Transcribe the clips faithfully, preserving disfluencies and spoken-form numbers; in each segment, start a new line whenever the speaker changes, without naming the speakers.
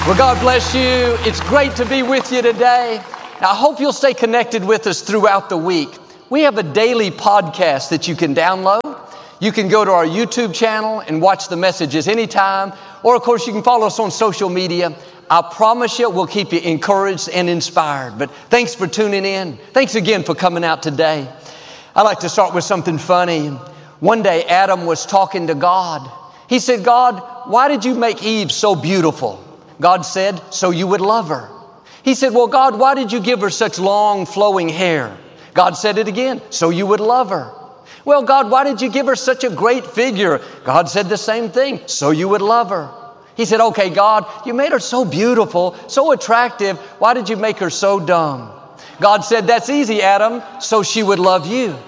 Well, God bless you. It's great to be with you today. Now, I hope you'll stay connected with us throughout the week. We have a daily podcast that you can download. You can go to our YouTube channel and watch the messages anytime. Or, of course, you can follow us on social media. I promise you we'll keep you encouraged and inspired. But thanks for tuning in. Thanks again for coming out today. I like to start with something funny. One day, Adam was talking to God. He said, God, why did you make Eve so beautiful? God said, so you would love her. He said, well, God, why did you give her such long flowing hair? God said it again, so you would love her. Well, God, why did you give her such a great figure? God said the same thing, so you would love her. He said, okay, God, you made her so beautiful, so attractive. Why did you make her so dumb? God said, that's easy, Adam, so she would love you.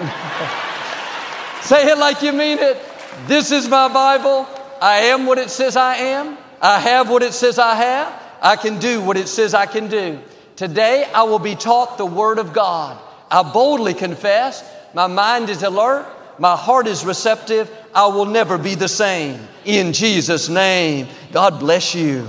Say it like you mean it. This is my Bible. I am what it says I am. I have what it says I have. I can do what it says I can do. Today, I will be taught the Word of God. I boldly confess, my mind is alert, my heart is receptive. I will never be the same. In Jesus' name, God bless you.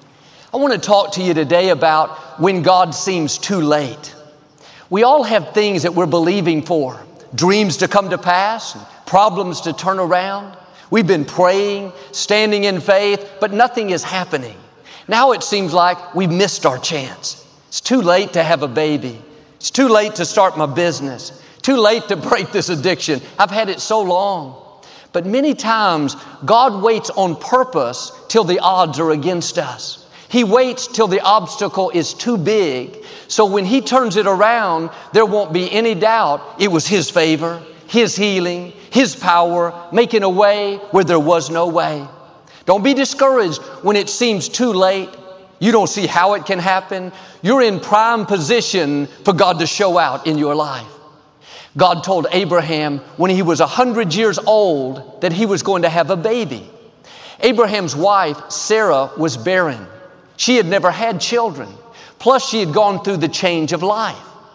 I want to talk to you today about when God seems too late. We all have things that we're believing for, dreams to come to pass, problems to turn around. We've been praying, standing in faith, but nothing is happening. Now it seems like we've missed our chance. It's too late to have a baby. It's too late to start my business. Too late to break this addiction. I've had it so long. But many times, God waits on purpose till the odds are against us. He waits till the obstacle is too big. So when He turns it around, there won't be any doubt it was His favor, His healing, His power, making a way where there was no way. Don't be discouraged when it seems too late. You don't see how it can happen. You're in prime position for God to show out in your life. God told Abraham when he was one hundred years old that he was going to have a baby. Abraham's wife, Sarah, was barren. She had never had children. Plus, she had gone through the change of life.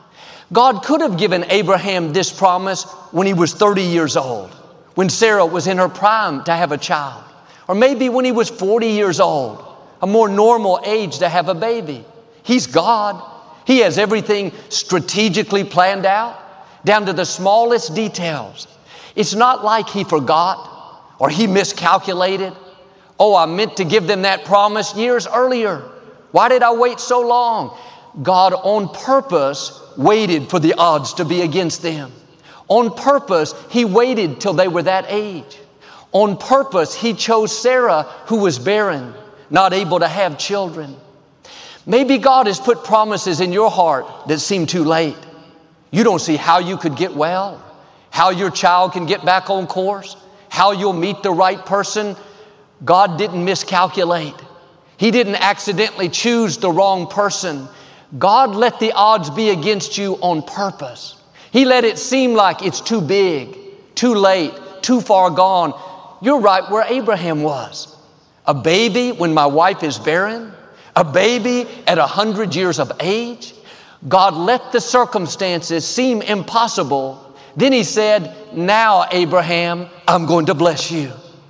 God could have given Abraham this promise when he was thirty years old, when Sarah was in her prime to have a child, or maybe when he was forty years old, a more normal age to have a baby. He's God. He has everything strategically planned out, down to the smallest details. It's not like He forgot or He miscalculated. Oh, I meant to give them that promise years earlier. Why did I wait so long? God on purpose waited for the odds to be against them. On purpose, He waited till they were that age. On purpose, He chose Sarah, who was barren, not able to have children. Maybe God has put promises in your heart that seem too late. You don't see how you could get well, how your child can get back on course, how you'll meet the right person. God didn't miscalculate. He didn't accidentally choose the wrong person. God let the odds be against you on purpose. He let it seem like it's too big, too late, too far gone. You're right where Abraham was. A baby when my wife is barren, a baby at a hundred years of age. God let the circumstances seem impossible. Then He said, now, Abraham, I'm going to bless you.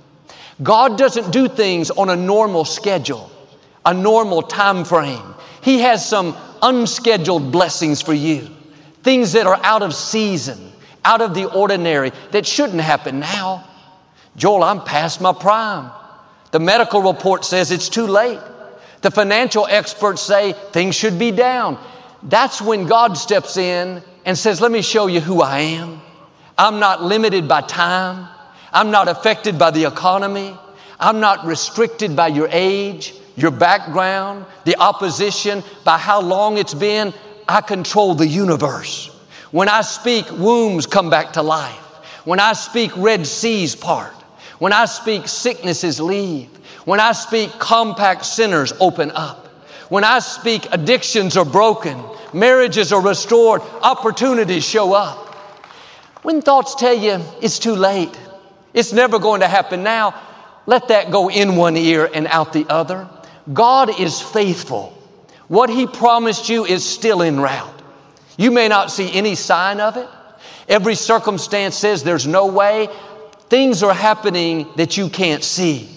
God doesn't do things on a normal schedule, a normal time frame. He has some unscheduled blessings for you, things that are out of season, out of the ordinary, that shouldn't happen now. Joel, I'm past my prime. The medical report says it's too late. The financial experts say things should be down. That's when God steps in and says, let me show you who I am. I'm not limited by time. I'm not affected by the economy. I'm not restricted by your age, your background, the opposition, by how long it's been. I control the universe. When I speak, wombs come back to life. When I speak, Red Seas part. When I speak, sicknesses leave. When I speak, compact centers open up. When I speak, addictions are broken. Marriages are restored. Opportunities show up. When thoughts tell you it's too late, it's never going to happen now, let that go in one ear and out the other. God is faithful. What He promised you is still en route. You may not see any sign of it. Every circumstance says there's no way. Things are happening that you can't see.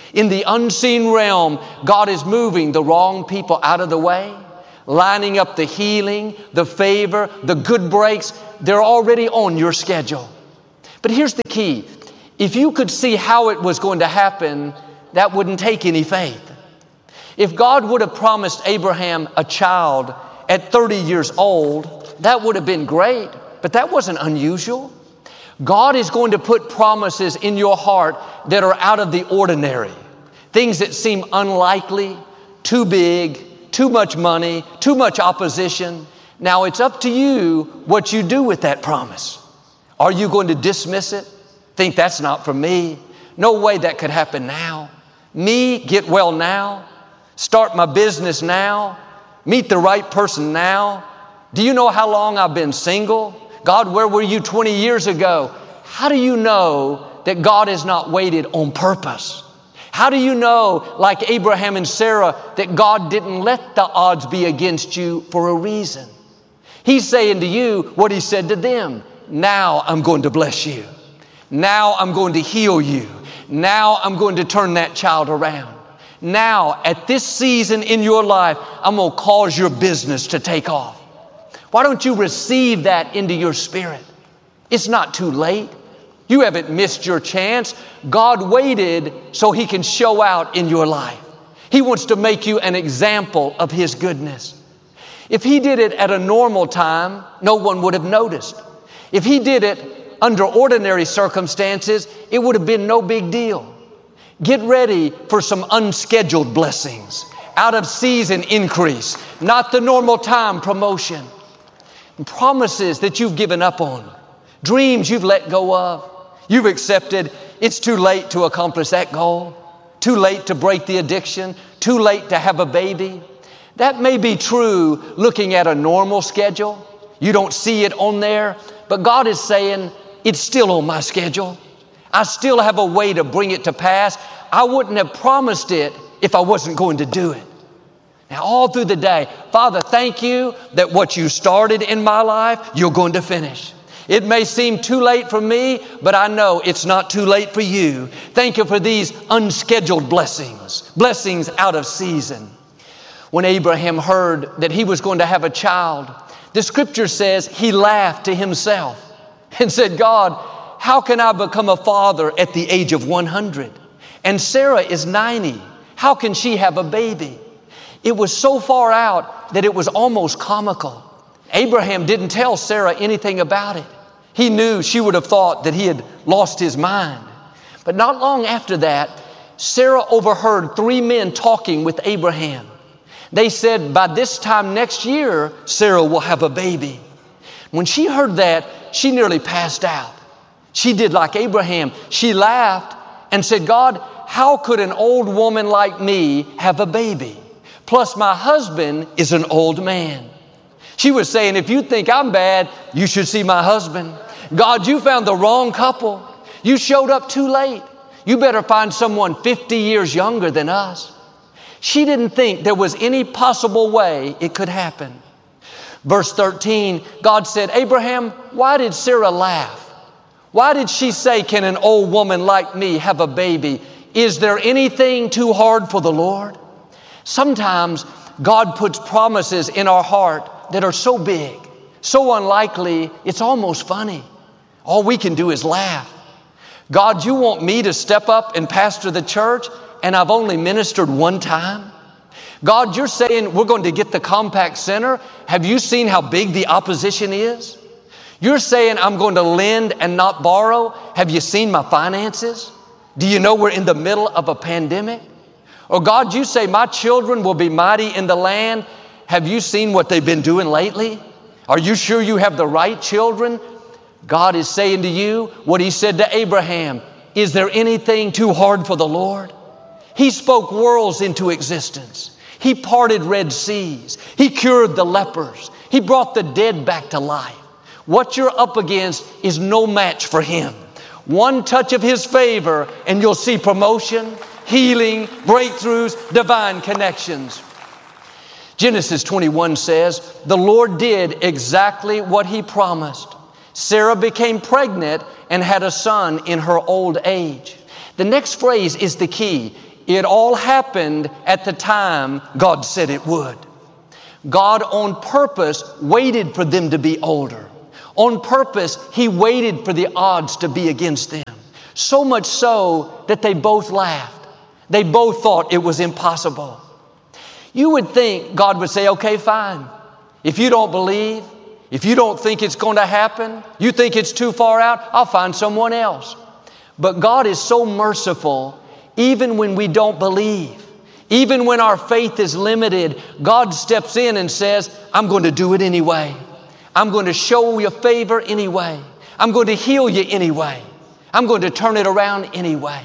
In the unseen realm, God is moving the wrong people out of the way, lining up the healing, the favor, the good breaks. They're already on your schedule. But here's the key. If you could see how it was going to happen, that wouldn't take any faith. If God would have promised Abraham a child at thirty years old, that would have been great, but that wasn't unusual. God is going to put promises in your heart that are out of the ordinary. Things that seem unlikely, too big, too much money, too much opposition. Now it's up to you what you do with that promise. Are you going to dismiss it? Think that's not for me? No way that could happen now. Me, get well now? Start my business now? Meet the right person now? Do you know how long I've been single? God, where were you twenty years ago? How do you know that God has not waited on purpose? How do you know, like Abraham and Sarah, that God didn't let the odds be against you for a reason? He's saying to you what He said to them. Now I'm going to bless you. Now I'm going to heal you. Now I'm going to turn that child around. Now, at this season in your life, I'm going to cause your business to take off. Why don't you receive that into your spirit? It's not too late. You haven't missed your chance. God waited so He can show out in your life. He wants to make you an example of His goodness. If He did it at a normal time, no one would have noticed. If He did it under ordinary circumstances, it would have been no big deal. Get ready for some unscheduled blessings, out of season increase, not the normal time promotion. Promises that you've given up on, dreams you've let go of, you've accepted it's too late to accomplish that goal, too late to break the addiction, too late to have a baby. That may be true looking at a normal schedule. You don't see it on there, but God is saying it's still on my schedule. I still have a way to bring it to pass. I wouldn't have promised it if I wasn't going to do it. Now, all through the day, Father, thank you that what you started in my life, you're going to finish. It may seem too late for me, but I know it's not too late for you. Thank you for these unscheduled blessings, blessings out of season. When Abraham heard that he was going to have a child, the scripture says he laughed to himself and said, God, how can I become a father at the age of one hundred? And Sarah is ninety. How can she have a baby? It was so far out that it was almost comical. Abraham didn't tell Sarah anything about it. He knew she would have thought that he had lost his mind. But not long after that, Sarah overheard three men talking with Abraham. They said, by this time next year, Sarah will have a baby. When she heard that, she nearly passed out. She did like Abraham. She laughed and said, God, how could an old woman like me have a baby? Plus, my husband is an old man. She was saying, if you think I'm bad, you should see my husband. God, you found the wrong couple. You showed up too late. You better find someone fifty years younger than us. She didn't think there was any possible way it could happen. Verse thirteen, God said, Abraham, why did Sarah laugh? Why did she say, can an old woman like me have a baby? Is there anything too hard for the Lord? Sometimes God puts promises in our heart that are so big, so unlikely, it's almost funny. All we can do is laugh. God, you want me to step up and pastor the church, and I've only ministered one time? God, you're saying we're going to get the Compaq Center. Have you seen how big the opposition is? You're saying I'm going to lend and not borrow. Have you seen my finances? Do you know we're in the middle of a pandemic? Or God, you say my children will be mighty in the land. Have you seen what they've been doing lately? Are you sure you have the right children? God is saying to you what He said to Abraham. Is there anything too hard for the Lord? He spoke worlds into existence. He parted Red Seas. He cured the lepers. He brought the dead back to life. What you're up against is no match for Him. One touch of His favor and you'll see promotion, healing, breakthroughs, divine connections. Genesis twenty-one says, the Lord did exactly what He promised. Sarah became pregnant and had a son in her old age. The next phrase is the key. It all happened at the time God said it would. God on purpose waited for them to be older. On purpose, He waited for the odds to be against them. So much so that they both laughed. They both thought it was impossible. You would think God would say, okay, fine. If you don't believe, if you don't think it's going to happen, you think it's too far out, I'll find someone else. But God is so merciful, even when we don't believe, even when our faith is limited, God steps in and says, I'm going to do it anyway. I'm going to show you favor anyway. I'm going to heal you anyway. I'm going to turn it around anyway.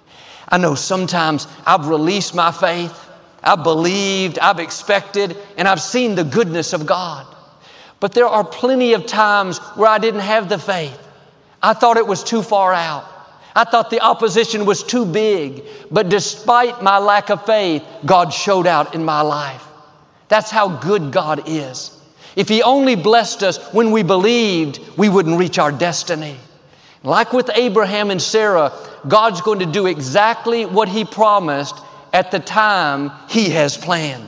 I know sometimes I've released my faith. I've believed, I've expected, and I've seen the goodness of God. But there are plenty of times where I didn't have the faith. I thought it was too far out. I thought the opposition was too big. But despite my lack of faith, God showed out in my life. That's how good God is. If He only blessed us when we believed, we wouldn't reach our destiny. Like with Abraham and Sarah, God's going to do exactly what He promised at the time He has planned.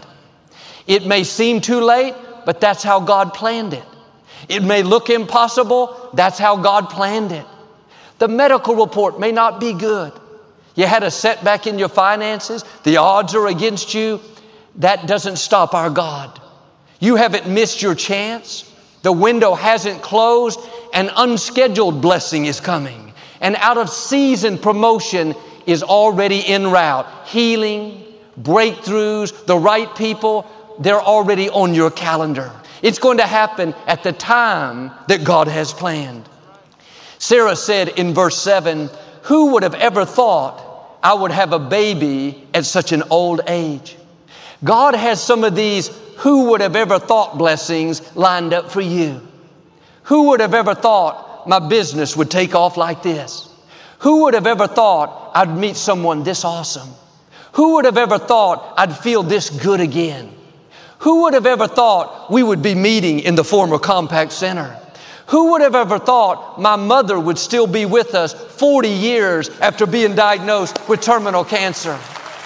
It may seem too late, but that's how God planned it. It may look impossible, that's how God planned it. The medical report may not be good. You had a setback in your finances, the odds are against you. That doesn't stop our God. You haven't missed your chance. The window hasn't closed. An unscheduled blessing is coming. An out of season promotion is already en route. Healing, breakthroughs, the right people, they're already on your calendar. It's going to happen at the time that God has planned. Sarah said in verse seven, who would have ever thought I would have a baby at such an old age? God has some of these who would have ever thought blessings lined up for you. Who would have ever thought my business would take off like this? Who would have ever thought I'd meet someone this awesome? Who would have ever thought I'd feel this good again? Who would have ever thought we would be meeting in the former Compaq Center? Who would have ever thought my mother would still be with us forty years after being diagnosed with terminal cancer?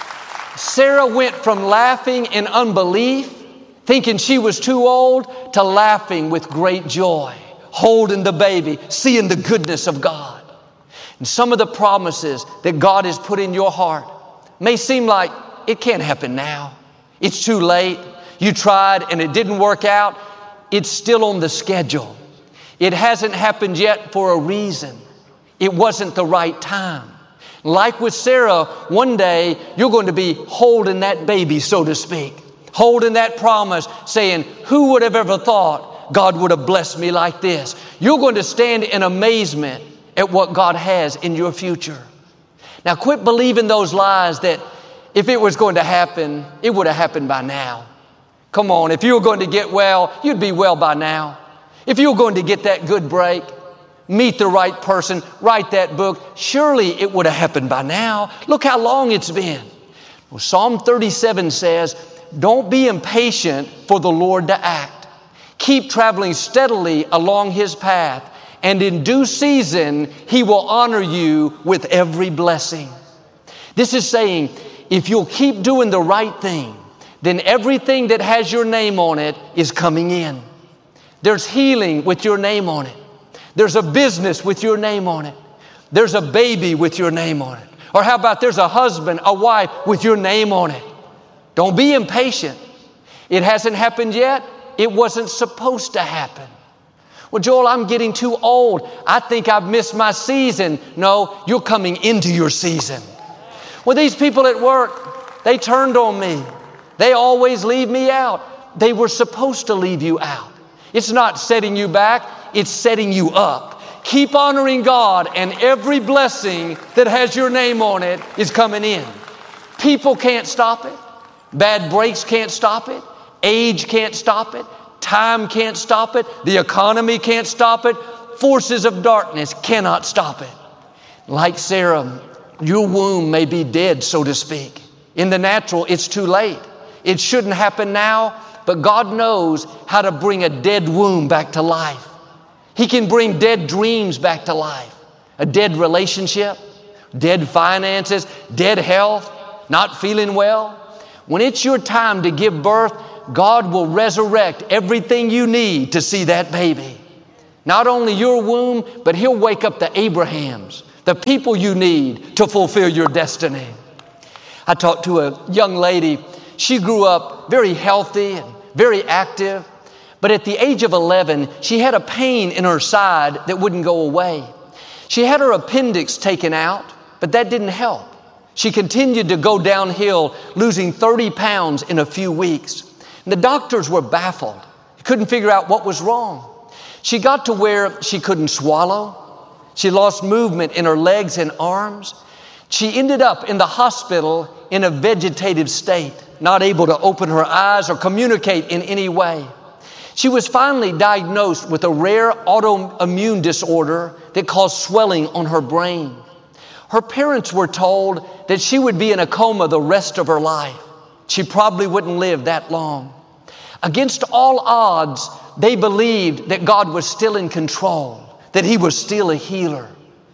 Sarah went from laughing in unbelief, thinking she was too old, to laughing with great joy, holding the baby, seeing the goodness of God. And some of the promises that God has put in your heart may seem like it can't happen now. It's too late. You tried and it didn't work out. It's still on the schedule. It hasn't happened yet for a reason. It wasn't the right time. Like with Sarah, one day you're going to be holding that baby, so to speak, holding that promise, saying, who would have ever thought God would have blessed me like this? You're going to stand in amazement at what God has in your future. Now quit believing those lies that if it was going to happen, it would have happened by now. Come on, if you were going to get well, you'd be well by now. If you were going to get that good break, meet the right person, write that book, surely it would have happened by now. Look how long it's been. Well, Psalm thirty-seven says, don't be impatient for the Lord to act. Keep traveling steadily along His path, and in due season, He will honor you with every blessing. This is saying, if you'll keep doing the right thing, then everything that has your name on it is coming in. There's healing with your name on it. There's a business with your name on it. There's a baby with your name on it. Or how about there's a husband, a wife with your name on it? Don't be impatient. It hasn't happened yet. It wasn't supposed to happen. Well, Joel, I'm getting too old. I think I've missed my season. No, you're coming into your season. Well, these people at work, they turned on me. They always leave me out. They were supposed to leave you out. It's not setting you back. It's setting you up. Keep honoring God, and every blessing that has your name on it is coming in. People can't stop it. Bad breaks can't stop it. Age can't stop it. Time can't stop it. The economy can't stop it. Forces of darkness cannot stop it. Like Sarah, your womb may be dead, so to speak. In the natural, it's too late. It shouldn't happen now, but God knows how to bring a dead womb back to life. He can bring dead dreams back to life. A dead relationship, dead finances, dead health, not feeling well, when it's your time to give birth, God will resurrect everything you need to see that baby. Not only your womb, but He'll wake up the Abrahams, the people you need to fulfill your destiny. I talked to a young lady. She grew up very healthy and very active, but at the age of eleven, she had a pain in her side that wouldn't go away. She had her appendix taken out, but that didn't help. She continued to go downhill, losing thirty pounds in a few weeks. And the doctors were baffled. They couldn't figure out what was wrong. She got to where she couldn't swallow. She lost movement in her legs and arms. She ended up in the hospital in a vegetative state, not able to open her eyes or communicate in any way. She was finally diagnosed with a rare autoimmune disorder that caused swelling on her brain. Her parents were told that she would be in a coma the rest of her life. She probably wouldn't live that long. Against all odds, they believed that God was still in control, that He was still a healer.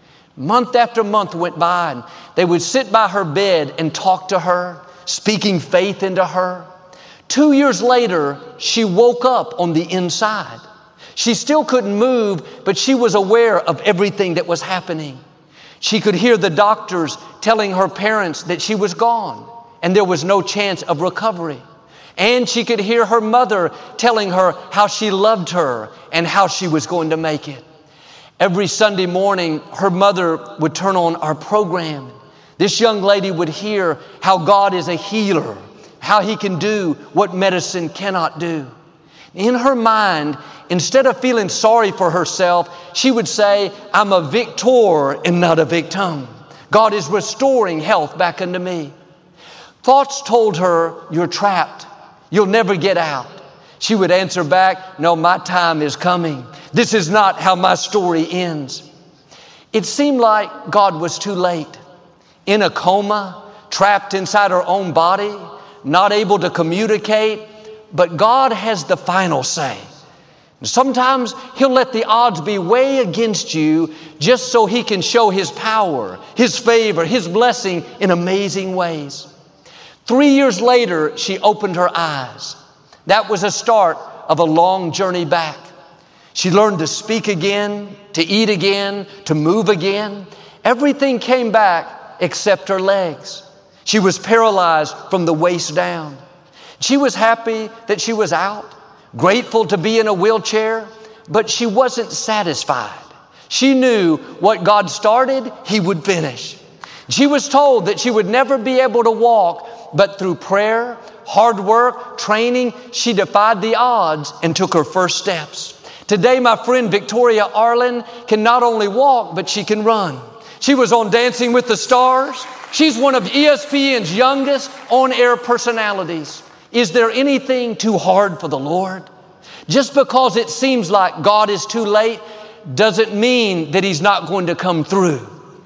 Month after month went by, and they would sit by her bed and talk to her, speaking faith into her. Two years later, she woke up on the inside. She still couldn't move, but she was aware of everything that was happening. She could hear the doctors telling her parents that she was gone and there was no chance of recovery. And she could hear her mother telling her how she loved her and how she was going to make it. Every Sunday morning, her mother would turn on our program. This young lady would hear how God is a healer, how He can do what medicine cannot do. In her mind, instead of feeling sorry for herself, she would say, I'm a victor and not a victim. God is restoring health back into me. Thoughts told her, you're trapped. You'll never get out. She would answer back, no, my time is coming. This is not how my story ends. It seemed like God was too late. In a coma, trapped inside her own body, not able to communicate, but God has the final say. Sometimes He'll let the odds be way against you just so He can show His power, His favor, His blessing in amazing ways. Three years later, she opened her eyes. That was a start of a long journey back. She learned to speak again, to eat again, to move again. Everything came back except her legs. She was paralyzed from the waist down. She was happy that she was out, grateful to be in a wheelchair, but she wasn't satisfied. She knew what God started, He would finish. She was told that she would never be able to walk, but through prayer, hard work, training, she defied the odds and took her first steps. Today, my friend Victoria Arlen can not only walk, but she can run. She was on Dancing with the Stars. She's one of E S P N's youngest on-air personalities. Is there anything too hard for the Lord? Just because it seems like God is too late doesn't mean that He's not going to come through.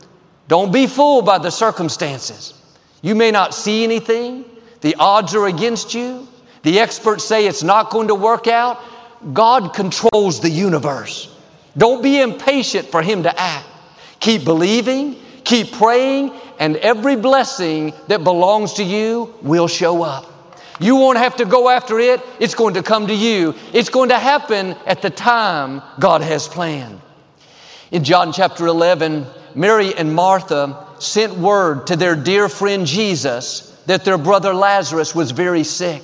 Don't be fooled by the circumstances. You may not see anything. The odds are against you. The experts say it's not going to work out. God controls the universe. Don't be impatient for Him to act. Keep believing, keep praying, and every blessing that belongs to you will show up. You won't have to go after it. It's going to come to you. It's going to happen at the time God has planned. In John chapter eleven, Mary and Martha sent word to their dear friend Jesus that their brother Lazarus was very sick.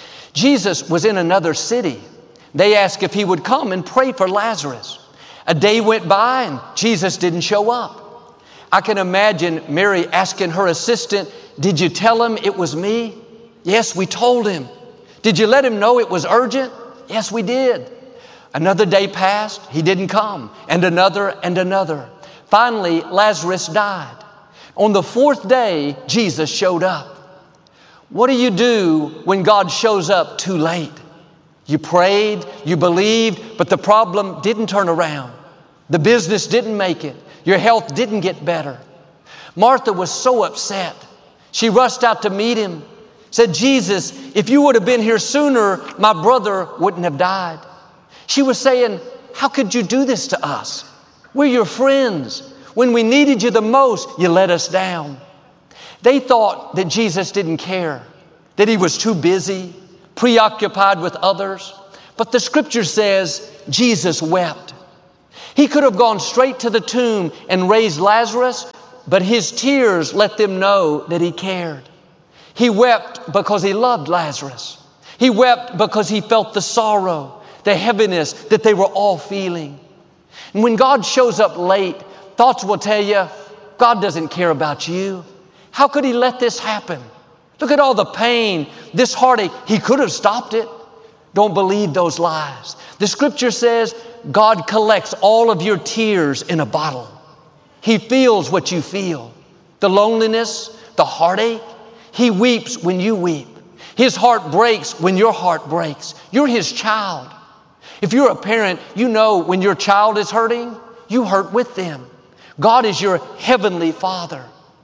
Jesus was in another city. They asked if He would come and pray for Lazarus. A day went by and Jesus didn't show up. I can imagine Mary asking her assistant, did you tell him it was me? Yes, we told him. Did you let him know it was urgent? Yes, we did. Another day passed. He didn't come. And another and another. Finally, Lazarus died. On the fourth day, Jesus showed up. What do you do when God shows up too late? You prayed, you believed, but the problem didn't turn around. The business didn't make it. Your health didn't get better. Martha was so upset. She rushed out to meet Him. Said, Jesus, if you would have been here sooner, my brother wouldn't have died. She was saying, how could you do this to us? We're your friends. When we needed you the most, you let us down. They thought that Jesus didn't care, that he was too busy, preoccupied with others. But the scripture says Jesus wept. He could have gone straight to the tomb and raised Lazarus, but his tears let them know that he cared. He wept because he loved Lazarus. He wept because he felt the sorrow, the heaviness that they were all feeling. And when God shows up late, thoughts will tell you, God doesn't care about you. How could he let this happen? Look at all the pain, this heartache. He could have stopped it. Don't believe those lies. The scripture says God collects all of your tears in a bottle. He feels what you feel. The loneliness, the heartache. He weeps when you weep. His heart breaks when your heart breaks. You're his child. If you're a parent, you know when your child is hurting, you hurt with them. God is your heavenly Father.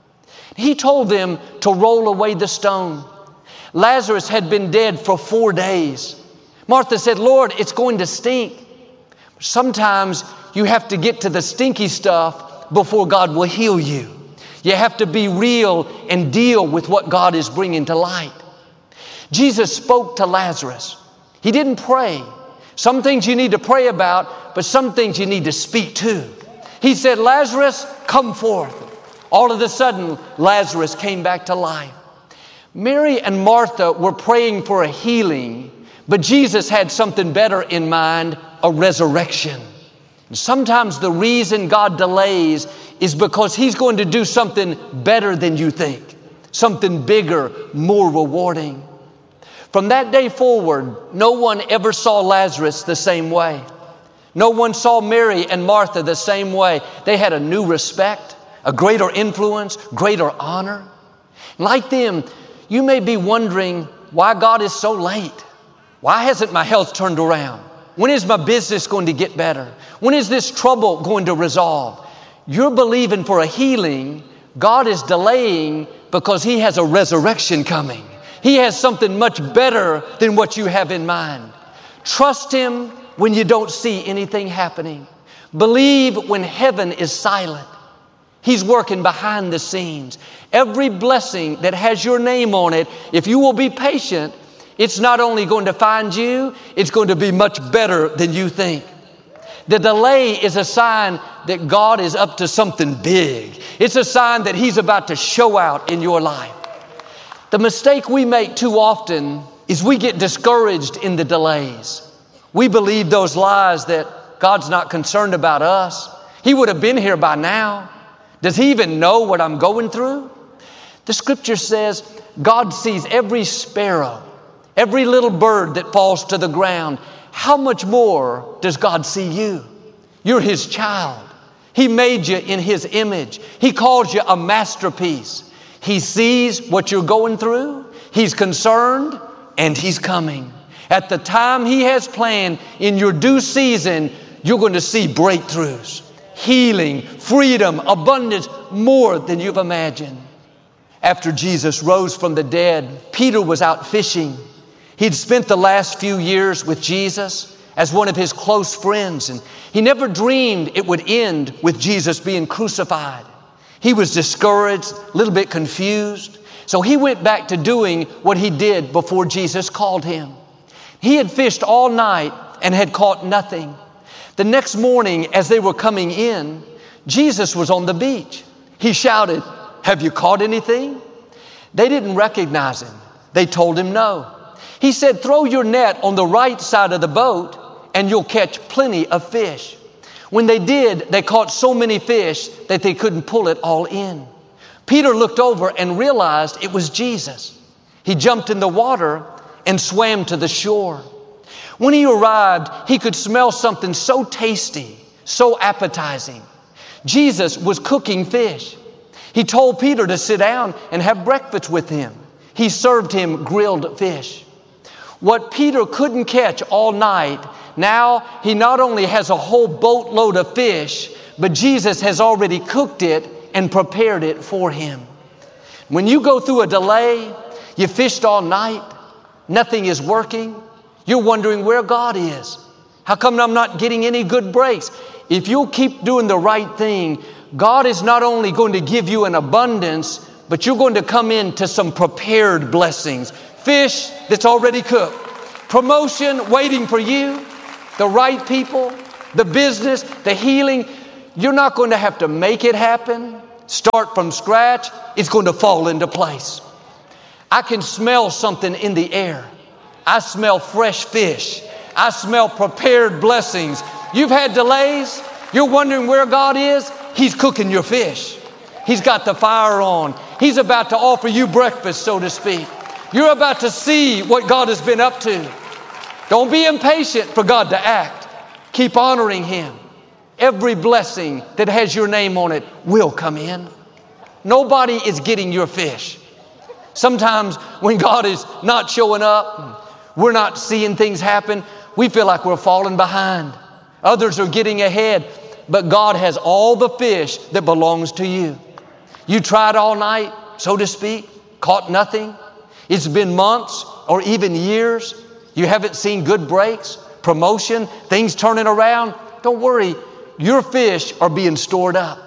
He told them to roll away the stone. Lazarus had been dead for four days. Martha said, Lord, it's going to stink. Sometimes you have to get to the stinky stuff before God will heal you. You have to be real and deal with what God is bringing to light. Jesus spoke to Lazarus. He didn't pray. Some things you need to pray about, but some things you need to speak to. He said, Lazarus, come forth. All of a sudden, Lazarus came back to life. Mary and Martha were praying for a healing, but Jesus had something better in mind, a resurrection. And sometimes the reason God delays is because he's going to do something better than you think, something bigger, more rewarding. From that day forward, no one ever saw Lazarus the same way. No one saw Mary and Martha the same way. They had a new respect, a greater influence, greater honor. Like them, you may be wondering why God is so late. Why hasn't my health turned around? When is my business going to get better? When is this trouble going to resolve? You're believing for a healing. God is delaying because he has a resurrection coming. He has something much better than what you have in mind. Trust him when you don't see anything happening. Believe when heaven is silent. He's working behind the scenes. Every blessing that has your name on it, if you will be patient, it's not only going to find you, it's going to be much better than you think. The delay is a sign that God is up to something big. It's a sign that he's about to show out in your life. The mistake we make too often is we get discouraged in the delays. We believe those lies that God's not concerned about us. He would have been here by now. Does he even know what I'm going through? The scripture says God sees every sparrow, every little bird that falls to the ground. How much more does God see you? You're his child. He made you in his image. He calls you a masterpiece. He sees what you're going through. He's concerned and he's coming. At the time he has planned, in your due season, you're going to see breakthroughs, healing, freedom, abundance, more than you've imagined. After Jesus rose from the dead, Peter was out fishing. He'd spent the last few years with Jesus as one of his close friends, and he never dreamed it would end with Jesus being crucified. He was discouraged, a little bit confused. So he went back to doing what he did before Jesus called him. He had fished all night and had caught nothing. The next morning, as they were coming in, Jesus was on the beach. He shouted, "Have you caught anything?" They didn't recognize him. They told him no. He said, "Throw your net on the right side of the boat and you'll catch plenty of fish." When they did, they caught so many fish that they couldn't pull it all in. Peter looked over and realized it was Jesus. He jumped in the water and swam to the shore. When he arrived, he could smell something so tasty, so appetizing. Jesus was cooking fish. He told Peter to sit down and have breakfast with him. He served him grilled fish. What Peter couldn't catch all night, now he not only has a whole boatload of fish, but Jesus has already cooked it and prepared it for him. When you go through a delay, you fished all night, nothing is working, you're wondering where God is. How come I'm not getting any good breaks? If you'll keep doing the right thing, God is not only going to give you an abundance, but you're going to come into some prepared blessings. Fish that's already cooked. Promotion waiting for you. The right people. The business. The healing. You're not going to have to make it happen. Start from scratch. It's going to fall into place. I can smell something in the air. I smell fresh fish. I smell prepared blessings. You've had delays. You're wondering where God is. He's cooking your fish. He's got the fire on. He's about to offer you breakfast, so to speak. You're about to see what God has been up to. Don't be impatient for God to act. Keep honoring Him. Every blessing that has your name on it will come in. Nobody is getting your fish. Sometimes when God is not showing up, we're not seeing things happen, we feel like we're falling behind. Others are getting ahead, but God has all the fish that belongs to you. You tried all night, so to speak, caught nothing. It's been months or even years. You haven't seen good breaks, promotion, things turning around. Don't worry, your fish are being stored up.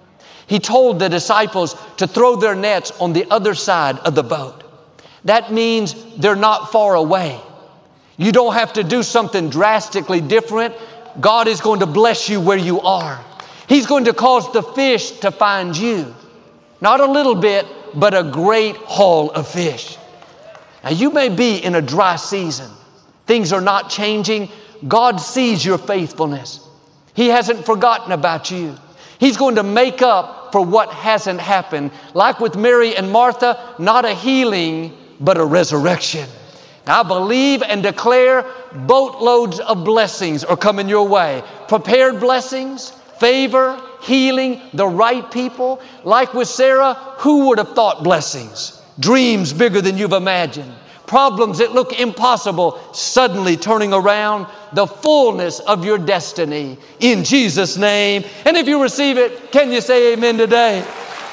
He told the disciples to throw their nets on the other side of the boat. That means they're not far away. You don't have to do something drastically different. God is going to bless you where you are. He's going to cause the fish to find you. Not a little bit, but a great haul of fish. Now you may be in a dry season. Things are not changing. God sees your faithfulness. He hasn't forgotten about you. He's going to make up for what hasn't happened. Like with Mary and Martha, not a healing, but a resurrection. I believe and declare boatloads of blessings are coming your way. Prepared blessings, favor, healing, the right people. Like with Sarah, who would have thought blessings? Dreams bigger than you've imagined. Problems that look impossible suddenly turning around. The fullness of your destiny in Jesus' name. And if you receive it, can you say amen today?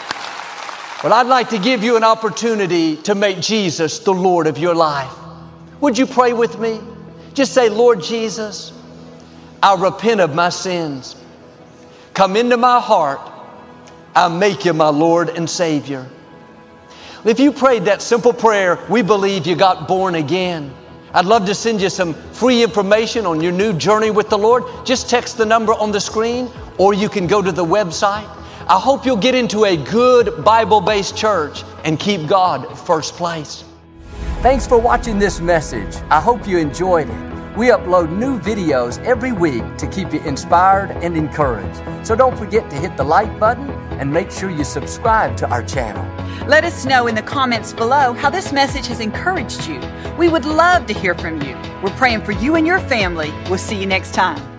Well, I'd like to give you an opportunity to make Jesus the Lord of your life. Would you pray with me? Just say, Lord Jesus, I repent of my sins. Come into my heart. I make you my Lord and Savior. If you prayed that simple prayer, we believe you got born again. I'd love to send you some free information on your new journey with the Lord. Just text the number on the screen, or you can go to the website. I hope you'll get into a good Bible-based church and keep God first place. Thanks for watching this message. I hope you enjoyed it. We upload new videos every week to keep you inspired and encouraged. So don't forget to hit the like button and make sure you subscribe to our channel.
Let us know in the comments below how this message has encouraged you. We would love to hear from you. We're praying for you and your family. We'll see you next time.